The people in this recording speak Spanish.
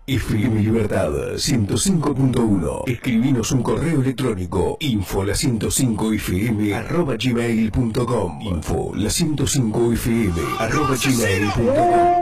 FM Libertad 105.1. Escribinos un correo electrónico info105fm@gmail.com. info105fm@gmail.com.